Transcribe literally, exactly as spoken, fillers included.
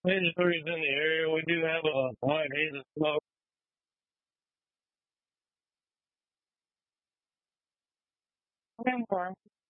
Missouri's in the area. We do have a white haze of smoke. I'm warm.